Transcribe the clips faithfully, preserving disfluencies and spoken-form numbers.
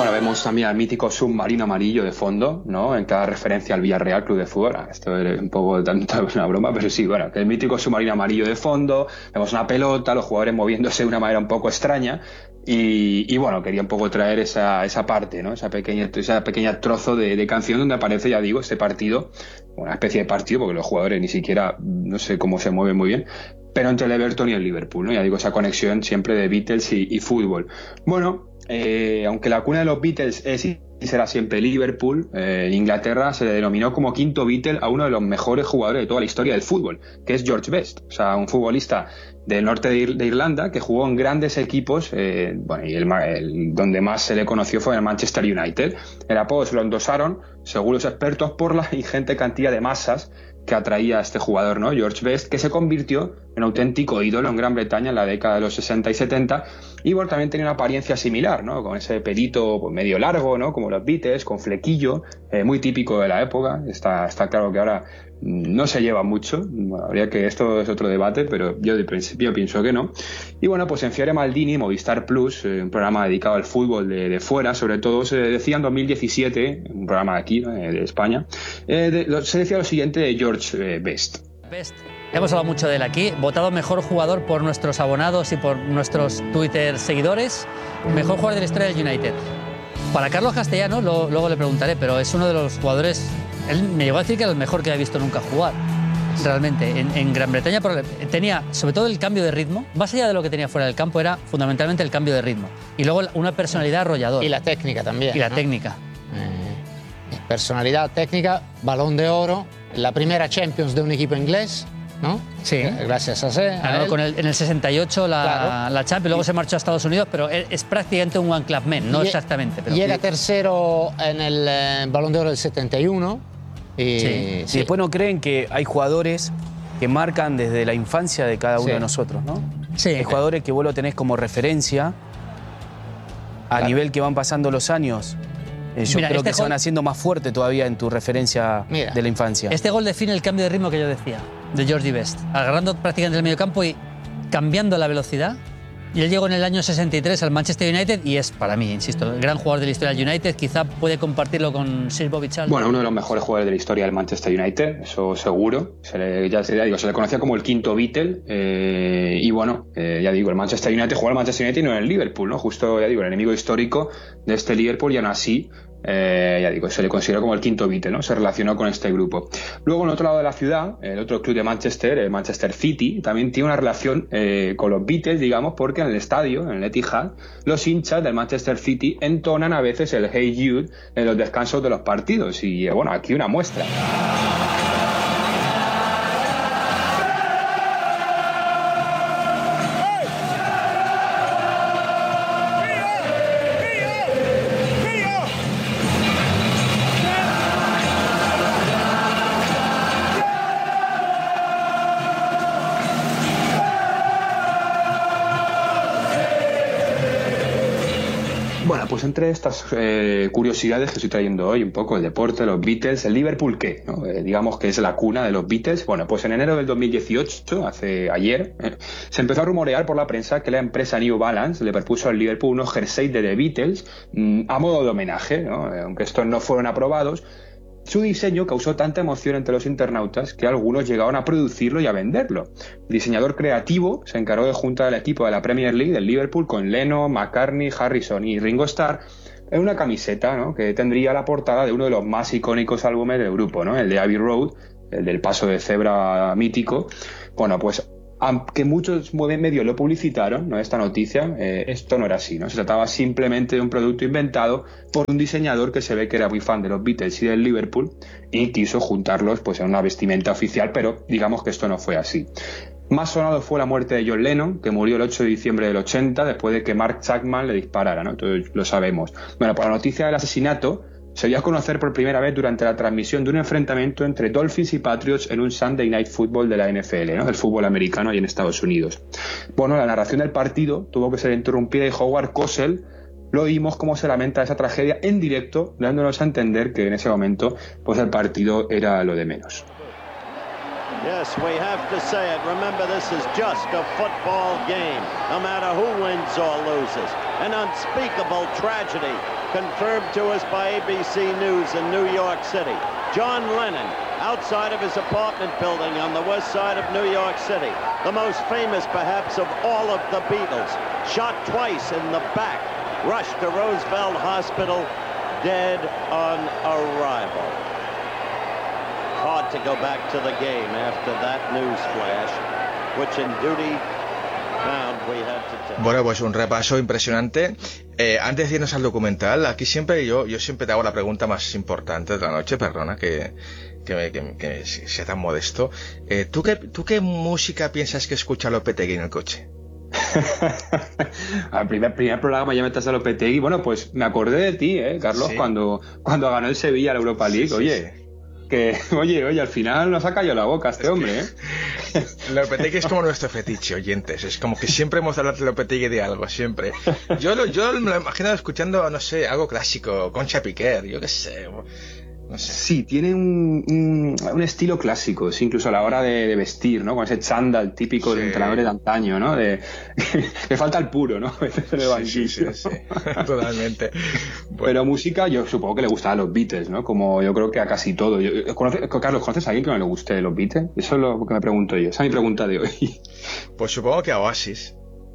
Bueno, vemos también al mítico submarino amarillo de fondo, ¿no? En cada referencia al Villarreal Club de Fútbol. Esto es un poco tanto una broma, pero sí, bueno, que el mítico submarino amarillo de fondo, vemos una pelota, los jugadores moviéndose de una manera un poco extraña. Y, y bueno, quería un poco traer esa, esa parte, ¿no? Esa pequeña, esa pequeña trozo de, de canción donde aparece, ya digo, este partido, una especie de partido, porque los jugadores ni siquiera, no sé cómo se mueven muy bien, pero entre el Everton y el Liverpool, ¿no? Ya digo, esa conexión siempre de Beatles y, y fútbol. Bueno, eh, aunque la cuna de los Beatles es y será siempre Liverpool, eh, en Inglaterra se le denominó como quinto Beatle a uno de los mejores jugadores de toda la historia del fútbol, que es George Best, o sea, un futbolista del norte de, Ir- de Irlanda que jugó en grandes equipos, eh, bueno, y el, ma- el- donde más se le conoció fue en el Manchester United. El apodo se lo endosaron, según los expertos, por la ingente cantidad de masas que atraía a este jugador, ¿no? George Best, que se convirtió en auténtico ídolo en Gran Bretaña en la década de los sesenta y setenta, y bueno, también tenía una apariencia similar, ¿no? Con ese pelito pues, medio largo, ¿no? Como los Beatles, con flequillo, eh, muy típico de la época. Está, está claro que ahora no se lleva mucho, bueno, habría que, esto es otro debate, pero yo de principio pienso que no. Y bueno, pues en Fiore Maldini, Movistar Plus, eh, un programa dedicado al fútbol de, de fuera, sobre todo, se decía en dos mil diecisiete, un programa de aquí, ¿no? de España, eh, de, lo, se decía lo siguiente de George eh, Best. Best. Hemos hablado mucho de él aquí, votado mejor jugador por nuestros abonados y por nuestros Twitter seguidores, mejor jugador de la historia del United. Para Carlos Castellano, lo, luego le preguntaré, pero es uno de los jugadores, él me llegó a decir que era el mejor que había visto nunca jugar, realmente. En, en Gran Bretaña tenía, sobre todo el cambio de ritmo, más allá de lo que tenía fuera del campo, era fundamentalmente el cambio de ritmo. Y luego una personalidad arrolladora. Y la técnica también. Y la ¿no? técnica. Eh, personalidad técnica, Balón de Oro, la primera Champions de un equipo inglés, ¿no? Sí. Eh, gracias a, ese, a Ganó él. con el, en el sesenta y ocho la, Claro. la Champions, luego se marchó a Estados Unidos, pero es, es prácticamente un one club man, no Y- exactamente. Pero Y era tercero en el eh, Balón de Oro del setenta y uno. Y, Sí. Y después no creen que hay jugadores que marcan desde la infancia de cada uno Sí. de nosotros, ¿no? Sí. Hay jugadores que vos lo tenés como referencia a Claro. nivel que van pasando los años. Eh, yo Mira, creo este que se gol- van haciendo más fuerte todavía en tu referencia Mira. de la infancia. Este gol define el cambio de ritmo que yo decía, de Georgie Best, agarrando prácticamente el medio campo y cambiando la velocidad. Y él llegó en el año sesenta y tres al Manchester United y es, para mí, insisto, el gran jugador de la historia del United. Quizá puede compartirlo con Sir Bobby Charlton. Bueno, uno de los mejores jugadores de la historia del Manchester United, eso seguro. Se le, ya, ya digo, se le conocía como el quinto Beatle. Eh, y bueno, eh, ya digo, el Manchester United jugó al Manchester United y no en el Liverpool, ¿no? Justo, ya digo, el enemigo histórico de este Liverpool, y aún así, eh, ya digo, se le consideró como el quinto Beatle, ¿no? Se relacionó con este grupo. Luego, en el otro lado de la ciudad, el otro club de Manchester, el Manchester City, también tiene una relación eh, con los Beatles, digamos, porque en el estadio, en el Etihad, los hinchas del Manchester City entonan a veces el Hey Jude en los descansos de los partidos. Y eh, bueno, aquí una muestra. Bueno, pues entre estas eh, curiosidades que estoy trayendo hoy, un poco el deporte, los Beatles, el Liverpool, ¿qué? ¿No? Eh, digamos que es la cuna de los Beatles. Bueno, pues en enero del dos mil dieciocho, hace ayer, eh, se empezó a rumorear por la prensa que la empresa New Balance le propuso al Liverpool unos jerseys de The Beatles mmm, a modo de homenaje, ¿no? Eh, aunque estos no fueron aprobados. Su diseño causó tanta emoción entre los internautas que algunos llegaron a producirlo y a venderlo. El diseñador creativo se encargó de juntar al equipo de la Premier League del Liverpool con Lennon, McCartney, Harrison y Ringo Starr en una camiseta, ¿no? Que tendría la portada de uno de los más icónicos álbumes del grupo, ¿no? El de Abbey Road, el del paso de cebra mítico. Bueno, pues aunque muchos medios lo publicitaron, ¿no? Esta noticia, eh, esto no era así, ¿no? Se trataba simplemente de un producto inventado por un diseñador que se ve que era muy fan de los Beatles y del Liverpool y quiso juntarlos pues en una vestimenta oficial, pero digamos que esto no fue así. Más sonado fue la muerte de John Lennon, que murió el ocho de diciembre del ochenta después de que Mark Chapman le disparara, ¿no? Entonces lo sabemos. Bueno, por la noticia del asesinato se dio a conocer por primera vez durante la transmisión de un enfrentamiento entre Dolphins y Patriots en un Sunday Night Football de la N F L, ¿no? Del fútbol americano ahí en Estados Unidos. Bueno, la narración del partido tuvo que ser interrumpida y Howard Cosell lo oímos cómo se lamenta esa tragedia en directo, dándonos a entender que en ese momento pues el partido era lo de menos. Yes, we have to say it. Remember, this is just a football game, no matter who wins or loses. An unspeakable tragedy confirmed to us by A B C News in New York City. John Lennon, outside of his apartment building on the west side of New York City, the most famous perhaps of all of the Beatles, shot twice in the back, rushed to Roosevelt Hospital, dead on arrival. Hard to go back to the game after that news flash, which in duty bound we had to tell. Bueno, pues un repaso impresionante. Eh, antes de irnos al documental, aquí siempre yo, yo siempre te hago la pregunta más importante de la noche, perdona que, que, me, que, que sea tan modesto. Eh, ¿tú, qué, ¿Tú qué música piensas que escucha Lopetegui en el coche? Al primer, primer programa ya metes a Lopetegui. Bueno, pues me acordé de ti, ¿eh, Carlos? Sí. Cuando, cuando ganó el Sevilla la Europa League. Sí, oye, sí. Que, oye, oye, al final nos ha callado la boca este es hombre, ¿eh? Lopetegui es como nuestro fetiche, oyentes. Es como que siempre hemos hablado de Lopetegui de algo, siempre. Yo, lo, yo me lo imagino escuchando, no sé, algo clásico, Concha Piquer, yo qué sé. No sé. Sí, tiene un, un, un estilo clásico, sí, incluso a la hora de, de vestir, ¿no? Con ese chándal típico sí. de entrenadores de antaño, ¿no? De, que falta el puro, ¿no? Sí, sí, sí, sí, totalmente. Bueno. Pero música, yo supongo que le gustaba a los Beatles, ¿no? Como yo creo que a casi todo. Yo, ¿conoce, Carlos, ¿conoces a alguien que no le guste los Beatles? Eso es lo que me pregunto yo. Esa es mi pregunta de hoy. Pues supongo que a Oasis.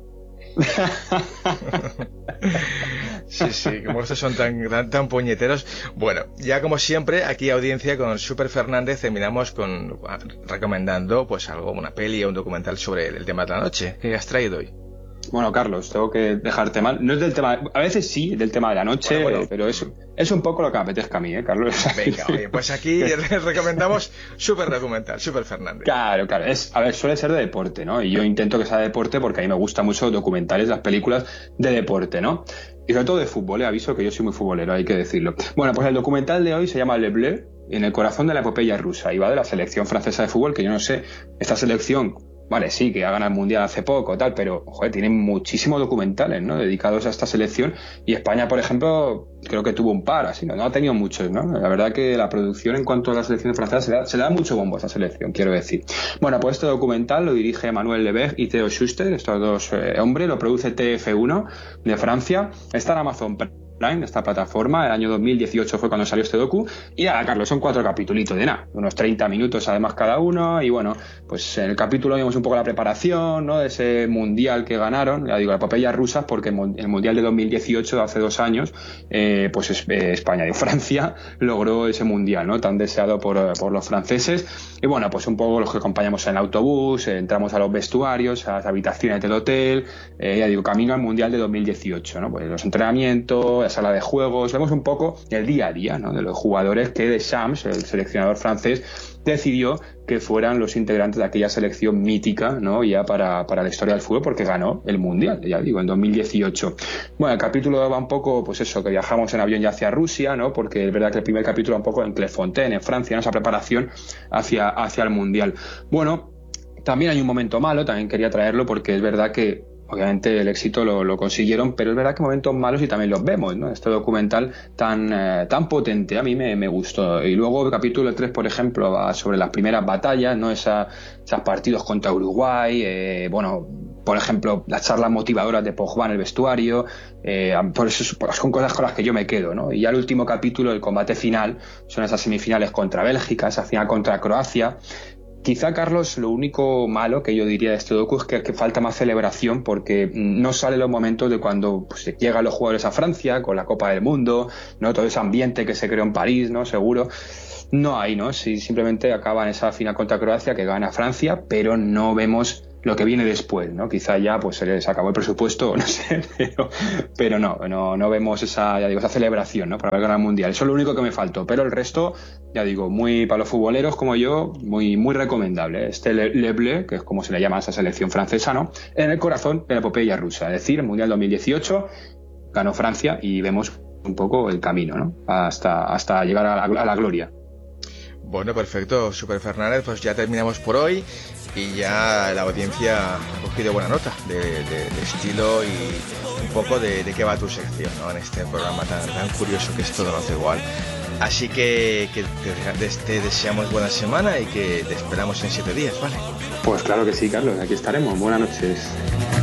Sí, sí, como estos son tan, tan, tan puñeteros. Bueno, ya como siempre, aquí audiencia con Super Fernández terminamos con recomendando pues algo, una peli o un documental sobre el, el tema de la noche. ¿Qué has traído hoy? Bueno, Carlos, tengo que dejarte mal. No es del tema, a veces sí, del tema de la noche, bueno, bueno. pero eso es un poco lo que me apetezca a mí, ¿eh, Carlos? Venga, oye, pues aquí les recomendamos Super Documental, Super Fernández. Claro, claro, es, a ver, suele ser de deporte, ¿no? Y yo intento que sea de deporte porque a mí me gustan mucho los documentales, las películas de deporte, ¿no? Y sobre todo de fútbol, ¿eh? Aviso que yo soy muy futbolero, hay que decirlo. Bueno, pues el documental de hoy se llama Le Bleu, en el corazón de la epopeya rusa, y va de la selección francesa de fútbol, que yo no sé, esta selección... Vale, sí, que ha ganado el Mundial hace poco, tal, pero, joder, tienen muchísimos documentales, ¿no? Dedicados a esta selección. Y España, por ejemplo, creo que tuvo un par, así, ¿no? No ha tenido muchos, ¿no? La verdad que la producción en cuanto a la selección francesa se le da, se le da mucho bombo a esta selección, quiero decir. Bueno, pues este documental lo dirige Emmanuel Lebeg y Theo Schuster, estos dos eh, hombres, lo produce T F uno de Francia. Está en Amazon Prime, esta plataforma. El año dos mil dieciocho fue cuando salió este docu. Y nada, Carlos, son cuatro capítulos de nada, unos treinta minutos además cada uno. Y bueno, pues en el capítulo vimos un poco la preparación, ¿no? De ese mundial que ganaron, ya digo, la epopeya rusa, porque el mundial de dos mil dieciocho, hace dos años, eh, pues es, eh, España y Francia logró ese mundial, ¿no? Tan deseado por, por los franceses. Y bueno, pues un poco los que acompañamos en el autobús, eh, entramos a los vestuarios, a las habitaciones del hotel, eh, ya digo, camino al mundial de dos mil dieciocho, ¿no? Pues los entrenamientos, la sala de juegos, vemos un poco el día a día, ¿no? De los jugadores que Deschamps, el seleccionador francés, decidió que fueran los integrantes de aquella selección mítica, ¿no? Ya para, para la historia del fútbol, porque ganó el Mundial, ya digo, en dos mil dieciocho. Bueno, el capítulo va un poco, pues eso, que viajamos en avión ya hacia Rusia, ¿no? Porque es verdad que el primer capítulo va un poco en Clairefontaine, en Francia, ¿no? Esa preparación hacia, hacia el Mundial. Bueno, también hay un momento malo, también quería traerlo, porque es verdad que obviamente el éxito lo, lo consiguieron, pero es verdad que momentos malos y también los vemos, ¿no? Este documental tan, eh, tan potente a mí me, me gustó. Y luego el capítulo tres, por ejemplo, va sobre las primeras batallas, ¿no? Esa, esos partidos contra Uruguay, eh, bueno, por ejemplo, las charlas motivadoras de Pogba en el vestuario, eh, por eso son cosas con las que yo me quedo, ¿no? Y ya el último capítulo, el combate final, son esas semifinales contra Bélgica, esa final contra Croacia. Quizá, Carlos, lo único malo que yo diría de este docu es que, que falta más celebración, porque no salen los momentos de cuando pues, llegan los jugadores a Francia con la Copa del Mundo, ¿no? Todo ese ambiente que se creó en París, ¿no? Seguro. No hay, ¿no? Si simplemente acaba en esa final contra Croacia que gana Francia, pero no vemos lo que viene después, ¿no? Quizá ya pues se les acabó el presupuesto, no sé, pero, pero no, no, no vemos esa, ya digo, esa celebración, ¿no? Para haber ganado el Mundial. Eso es lo único que me faltó, pero el resto, ya digo, muy para los futboleros como yo, muy, muy recomendable. Este Le, Le Bleu, que es como se le llama a esa selección francesa, ¿no? En el corazón de la epopeya rusa, es decir, el Mundial dos mil dieciocho ganó Francia y vemos un poco el camino, ¿no? Hasta, hasta llegar a la, a la gloria. Bueno, perfecto, Super Fernández, pues ya terminamos por hoy y ya la audiencia ha cogido buena nota de, de, de estilo y un poco de, de qué va tu sección, ¿no? En este programa tan, tan curioso que es Todo no es igual. Así que, que te, te deseamos buena semana y que te esperamos en siete días, ¿vale? Pues claro que sí, Carlos, aquí estaremos. Buenas noches.